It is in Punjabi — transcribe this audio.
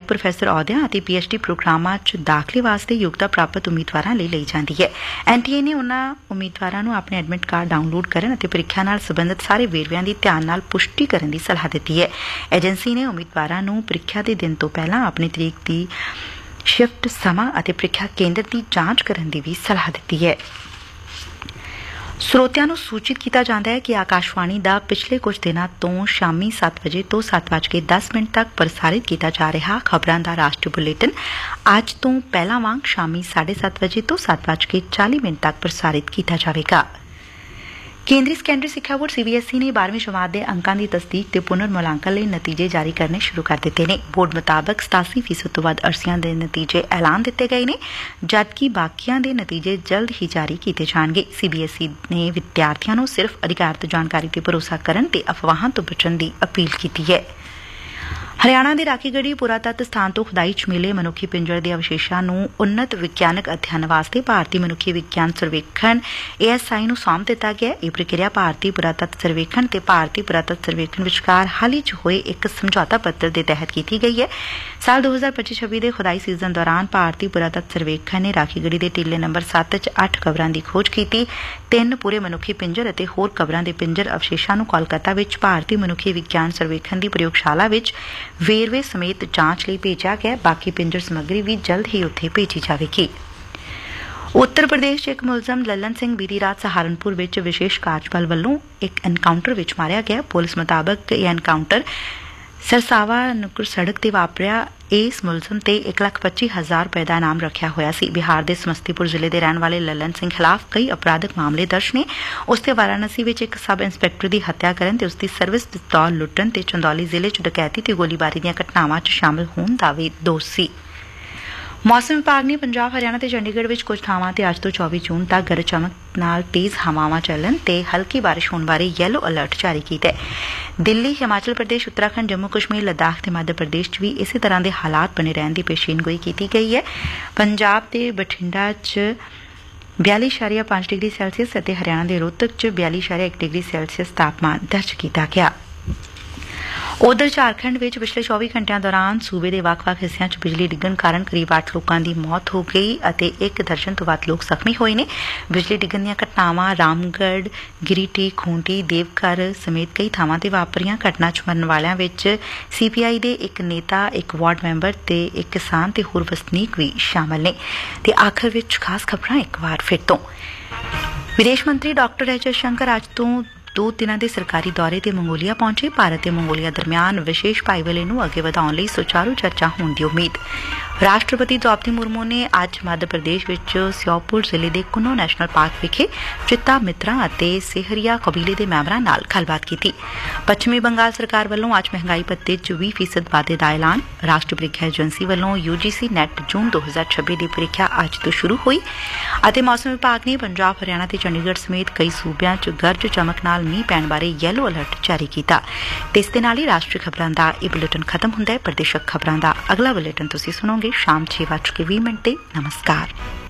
ਪ੍ਰੋਫੈਸਰ ਅਹੁਦਿਆਂ ਅਤੇ PhD ਪ੍ਰੋਗਰਾਮਾਂ 'ਚ ਦਾਖਲੇ ਵਾਸਤੇ ਯੋਗਤਾ ਪ੍ਰਾਪਤ ਉਮੀਦਵਾਰਾਂ ਲਈ ਲਈ ਜਾਂਦੀ ਹੈ। NTA ਨੇ ਉਨ੍ਹਾਂ ਉਮੀਦਵਾਰਾਂ ਨੂੰ ਆਪਣੇ ਐਡਮਿਟ ਕਾਰਡ ਡਾਊਨਲੋਡ ਕਰਨ ਅਤੇ ਪ੍ਰੀਖਿਆ ਨਾਲ ਸੰਬੰਧਿਤ ਸਾਰੇ ਵੇਰਵਿਆਂ ਦੀ ਧਿਆਨ ਨਾਲ ਪੁਸ਼ਟੀ ਕਰਨ ਦੀ ਸਲਾਹ ਦਿੱਤੀ ਹੈ। ਏਜੰਸੀ ਨੇ ਉਮੀਦਵਾਰਾਂ ਨੂੰ ਪ੍ਰੀਖਿਆ ਦੇ ਦਿਨ ਤੋਂ ਪਹਿਲਾਂ ਆਪਣੀ ਤਰੀਕ ਦੀ ਸ਼ਿਫਟ ਸਮਾਂ ਅਤੇ ਪ੍ਰੀਖਿਆ ਕੇਂਦਰ ਦੀ ਜਾਂਚ ਕਰਨ ਦੀ ਵੀ ਸਲਾਹ ਦਿੱਤੀ ਹੈ। ਸਰੋਤਿਆਂ ਨੂੰ ਸੂਚਿਤ ਕੀਤਾ ਜਾਂਦਾ ਹੈ ਕਿ ਆਕਾਸ਼ਵਾਣੀ ਦਾ ਪਿਛਲੇ ਕੁਝ ਦਿਨਾਂ ਤੋਂ ਸ਼ਾਮੀ 7 ਵਜੇ ਤੋਂ 7:10 ਤੱਕ ਪ੍ਰਸਾਰਿਤ ਕੀਤਾ ਜਾ ਰਿਹਾ ਖਬਰਾਂ ਦਾ ਰਾਸ਼ਟਰੀ ਬੁਲੇਟਿਨ ਅੱਜ ਤੋਂ ਪਹਿਲਾਂ ਵਾਂਗ ਸ਼ਾਮੀ 7:30 ਵਜੇ ਤੋਂ 7:40 ਤੱਕ ਪ੍ਰਸਾਰਿਤ ਕੀਤਾ ਜਾਵੇਗਾ। ਕੇਂਦਰੀ ਸੈਕੰਡਰੀ ਸਿੱਖਿਆ ਬੋਰਡ CBSE ਨੇ 12ਵੀਂ ਜਮਾਤ ਦੇ ਅੰਕਾਂ ਦੀ ਤਸਦੀਕ ਤੇ ਪੁਨਰ ਮੁਲਾਂਕਣ ਲਈ ਨਤੀਜੇ ਜਾਰੀ ਕਰਨੇ ਸ਼ੁਰੂ ਕਰ ਦਿੱਤੇ ਨੇ। ਬੋਰਡ ਮੁਤਾਬਕ 87% ਤੋਂ ਵੱਧ ਅਰਜ਼ੀਆਂ ਦੇ ਨਤੀਜੇ ਐਲਾਨ ਦਿੱਤੇ ਗਏ ਨੇ, ਜਦਕਿ ਬਾਕੀਆਂ ਦੇ ਨਤੀਜੇ ਜਲਦ ਹੀ ਜਾਰੀ ਕੀਤੇ ਜਾਣਗੇ। CBSE ਨੇ ਵਿਦਿਆਰਥੀਆਂ ਨੂੰ ਸਿਰਫ਼ ਅਧਿਕਾਰਤ ਜਾਣਕਾਰੀ ਤੇ ਭਰੋਸਾ ਕਰਨ ਤੇ ਅਫਵਾਹਾਂ ਤੋਂ ਬਚਣ ਦੀ ਅਪੀਲ ਕੀਤੀ ਹੈ। ਹਰਿਆਣਾ ਦੇ ਰਾਖੀਗੜ੍ਹੀ ਪੁਰਾਤੱਤ ਸਥਾਨ ਤੋਂ ਖੁਦਾਈ 'ਚ ਮਿਲੇ ਮਨੁੱਖੀ ਪਿੰਜਰ ਦੇ ਅਵਸ਼ੇਸ਼ਾਂ ਨੂੰ ਉੱਨਤ ਵਿਗਿਆਨਕ ਅਧਿਐਨ ਵਾਸਤੇ ਭਾਰਤੀ ਮਨੁੱਖੀ ਵਿਗਿਆਨ ਸਰਵੇਖਣ ASI ਨੂੰ ਸੌਂਪ ਦਿੱਤਾ ਗਿਆ। ਇਹ ਪ੍ਰਕਿਰਿਆ ਭਾਰਤੀ ਪੁਰਾਤੱਤ ਸਰਵੇਖਣ ਤੇ ਭਾਰਤੀ ਪੁਰਾਤੱਤ ਸਰਵੇਖਣ ਵਿਚਕਾਰ ਹਾਲ ਹੀ 'ਚ ਹੋਏ ਇੱਕ ਸਮਝੌਤਾ ਪੱਤਰ ਦੇ ਤਹਿਤ ਕੀਤੀ ਗਈ ਹੈ। ਸਾਲ 2025-26 ਦੇ ਖੁਦਾਈ ਸੀਜ਼ਨ ਦੌਰਾਨ ਭਾਰਤੀ ਪੁਰਾਤੱਤ ਸਰਵੇਖਣ ਨੇ ਰਾਖੀਗੜ੍ਹੀ ਦੇ ਟਿੱਲੇ ਨੰਬਰ 7 'ਚ 8 ਕਬਰਾਂ ਦੀ ਖੋਜ ਕੀਤੀ। 3 ਪੂਰੇ ਮਨੁੱਖੀ ਪਿੰਜਰ ਅਤੇ ਹੋਰ ਕਬਰਾਂ ਦੇ ਪਿੰਜਰ ਅਵਸ਼ੇਸ਼ਾਂ ਨੂੰ ਕੋਲਕਾਤਾ ਵਿੱਚ ਭਾਰਤੀ ਮਨੁੱਖੀ ਵਿਗਿਆਨ ਸਰਵੇਖਣ ਦੀ ਪ੍ਰਯੋਗਸ਼ਾਲਾ ਵਿੱਚ ਵੇਰਵੇ ਸਮੇਤ ਜਾਂਚ ਲਈ ਭੇਜਿਆ ਗਿਆ। ਬਾਕੀ ਪਿੰਜਰ ਸਮੱਗਰੀ ਵੀ ਜਲਦ ਹੀ ਉੱਥੇ ਭੇਜੀ ਜਾਵੇਗੀ। ਉੱਤਰ ਪ੍ਰਦੇਸ਼ 'ਚ ਇੱਕ ਮੁਲਜ਼ਮ ਲੱਲਨ ਸਿੰਘ ਬੀਤੀ ਰਾਤ ਸਹਾਰਨਪੁਰ ਵਿੱਚ ਵਿਸ਼ੇਸ਼ ਕਾਰਜਬਲ ਵੱਲੋਂ ਇੱਕ ਐਨਕਾਊਂਟਰ ਵਿੱਚ ਮਾਰਿਆ ਗਿਆ। ਪੁਲਿਸ ਮੁਤਾਬਕ ਇਹ ਐਨਕਾਊਂਟਰ ਸਰਸਾਵਾ ਨੁਕਰ ਸੜਕ ਤੇ ਵਾਪਰਿਆ। ਇਸ ਮੁਲਜ਼ਮ ਤੇ 1,25,000 ਰੁਪਏ ਦਾ ਇਨਾਮ ਰੱਖਿਆ ਹੋਇਆ ਸੀ। ਬਿਹਾਰ ਦੇ ਸਮਸਤੀਪੁਰ ਜ਼ਿਲ੍ਹੇ ਦੇ ਰਹਿਣ ਵਾਲੇ ਲੱਲਨ ਸਿੰਘ ਖਿਲਾਫ ਕਈ ਅਪਰਾਧਿਕ ਮਾਮਲੇ ਦਰਜ ਨੇ। ਉਸ ਤੇ ਵਾਰਾਣਸੀ ਵਿੱਚ ਇੱਕ ਸਬ ਇੰਸਪੈਕਟਰ ਦੀ ਹੱਤਿਆ ਕਰਨ ਤੇ ਉਸ ਦੀ ਸਰਵਿਸ ਪਿਸਤੌਲ ਲੁੱਟਣ ਤੇ ਚੰਦੌਲੀ ਜ਼ਿਲ੍ਹੇ 'ਚ ਡਕੈਤੀ ਤੇ ਗੋਲੀਬਾਰੀ ਦੀਆਂ ਘਟਨਾਵਾਂ 'ਚ ਸ਼ਾਮਲ ਹੋਣ ਦਾ ਵੀ ਦੋਸ਼ ਸੀ। ਮੌਸਮ ਵਿਭਾਗ ਨੇ ਪੰਜਾਬ, ਹਰਿਆਣਾ ਤੇ ਚੰਡੀਗੜ੍ਹ ਵਿੱਚ ਕੁਝ ਥਾਵਾਂ ਤੇ ਅੱਜ ਤੋਂ 24 ਜੂਨ ਤੱਕ ਗਰਜ ਚਮਕ ਨਾਲ ਤੇਜ਼ ਹਵਾਵਾਂ ਚੱਲਣ ਤੇ ਹਲਕੀ ਬਾਰਿਸ਼ ਹੋਣ ਬਾਰੇ ਯੈਲੋ ਅਲਰਟ ਜਾਰੀ ਕੀਤਾ ਹੈ। ਦਿੱਲੀ, ਹਿਮਾਚਲ ਪ੍ਰਦੇਸ਼, ਉੱਤਰਾਖੰਡ, ਜੰਮੂ ਕਸ਼ਮੀਰ, ਲੱਦਾਖ ਤੇ ਮੱਧ ਪ੍ਰਦੇਸ਼ 'ਚ ਵੀ ਇਸੇ ਤਰ੍ਹਾਂ ਦੇ ਹਾਲਾਤ ਬਣੇ ਰਹਿਣ ਦੀ ਪੇਸ਼ੀਨਗੋਈ ਕੀਤੀ ਗਈ ਹੈ। ਪੰਜਾਬ ਦੇ ਬਠਿੰਡਾ 'ਚ 42.5 ਡਿਗਰੀ ਸੈਲਸੀਅਸ ਅਤੇ ਹਰਿਆਣਾ ਦੇ ਰੋਹਤਕ 'ਚ 42.1 ਡਿਗਰੀ ਸੈਲਸੀਅਸ ਤਾਪਮਾਨ ਦਰਜ ਕੀਤਾ ਗਿਆ। ਉਧਰ ਝਾਰਖੰਡ ਵਿੱਚ ਪਿਛਲੇ 24 ਘੰਟਿਆਂ ਦੌਰਾਨ ਸੂਬੇ ਦੇ ਵੱਖ-ਵੱਖ ਹਿੱਸਿਆਂ 'ਚ ਬਿਜਲੀ ਡਿੱਗਣ ਕਾਰਨ ਕਰੀਬ 8 ਲੋਕਾਂ ਦੀ ਮੌਤ ਹੋ ਗਈ ਅਤੇ 1 ਦਰਜਨ ਤੋਂ ਵੱਧ ਲੋਕ ਜ਼ਖਮੀ ਹੋਏ ਨੇ। ਬਿਜਲੀ ਡਿੱਗਣ ਦੀਆਂ ਘਟਨਾਵਾਂ ਰਾਮਗੜ੍ਹ, ਗਿਰੀਟੀ, ਖੂੰਟੀ, ਦੇਵਘਰ ਸਮੇਤ ਕਈ ਥਾਵਾਂ ਤੇ ਵਾਪਰੀਆਂ। ਘਟਨਾ 'ਚ ਮਰਨ ਵਾਲਿਆਂ ਵਿੱਚ CPI ਦੇ ਇੱਕ ਨੇਤਾ, ਇੱਕ ਵਾਰਡ ਮੈਂਬਰ ਤੇ ਇੱਕ ਕਿਸਾਨ ਤੇ ਹੋਰ ਵਸਨੀਕ ਵੀ ਸ਼ਾਮਲ ਨੇ। ਤੇ ਆਖਰ ਵਿੱਚ ਖਾਸ ਖਬਰਾਂ ਇੱਕ ਵਾਰ ਫਿਰ ਤੋਂ। ਵਿਦੇਸ਼ ਮੰਤਰੀ ਡਾਕਟਰ ਐਸ ਜਯਸ਼ੰਕਰ ਅੱਜ ਤੋਂ 2 ਦਿਨਾਂ ਦੇ ਸਰਕਾਰੀ ਦੌਰੇ ਤੇ ਮੰਗੋਲੀਆ ਪਹੁੰਚੇ। ਭਾਰਤ ਤੇ ਮੰਗੋਲੀਆ ਦਰਮਿਆਨ ਵਿਸ਼ੇਸ਼ ਭਾਈਵਾਲੀ ਨੂੰ ਅੱਗੇ ਵਧਾਉਣ ਲਈ ਸੁਚਾਰੂ ਚਰਚਾ ਹੋਣ ਦੀ ਉਮੀਦ। ਰਾਸ਼ਟਰਪਤੀ ਦ੍ਰੌਪਦੀ ਮੁਰਮੂ ਨੇ ਅੱਜ ਮੱਧ ਪ੍ਰਦੇਸ਼ ਵਿੱਚ ਸਿਓਪੁਰ ਜ਼ਿਲ੍ਹੇ ਦੇ ਕੁੰਨੋ ਨੈਸ਼ਨਲ ਪਾਰਕ ਵਿਖੇ ਚਿੱਤਾ ਮਿੱਤਰਾਂ ਅਤੇ ਸੇਹਰੀਆ ਕਬੀਲੇ ਦੇ ਮੈਂਬਰਾਂ ਨਾਲ ਗੱਲਬਾਤ ਕੀਤੀ। ਪੱਛਮੀ ਬੰਗਾਲ ਸਰਕਾਰ ਵੱਲੋਂ ਅੱਜ ਮਹਿੰਗਾਈ ਭੱਤੇ 'ਚ 20% ਵਾਧੇ ਦਾ ਐਲਾਨ। ਰਾਸ਼ਟਰੀ ਪ੍ਰੀਖਿਆ ਏਜੰਸੀ ਵੱਲੋਂ UGC ਨੈਟ ਜੂਨ 2026 ਦੀ ਪ੍ਰੀਖਿਆ ਅੱਜ ਤੋਂ ਸ਼ੁਰੂ ਹੋਈ। ਅਤੇ ਮੌਸਮ ਵਿਭਾਗ ਨੇ ਪੰਜਾਬ, ਹਰਿਆਣਾ ਤੇ ਚੰਡੀਗੜ੍ਹ ਸਮੇਤ ਕਈ ਸੂਬਿਆਂ 'ਚ ਗਰਜ ਚਮਕ ਨਾਲ ਮੀਂਹ ਪੈਣ ਬਾਰੇ ਯੈਲੋ ਅਲਰਟ ਜਾਰੀ ਕੀਤਾ। ਤੇ ਇਸ ਦੇ ਨਾਲ ਹੀ ਰਾਸ਼ਟਰੀ ਖਬਰਾਂ ਦਾ ਇਹ ਬੁਲੇਟਿਨ ਖਤਮ ਹੁੰਦਾ ਹੈ। ਪ੍ਰਦੇਸ਼ਕ ਖਬਰਾਂ ਦਾ ਅਗਲਾ ਬੁਲੇਟਿਨ ਤੁਸੀਂ ਸੁਣੋਗੇ ਸ਼ਾਮ 6:20 ਤੇ। ਨਮਸਕਾਰ।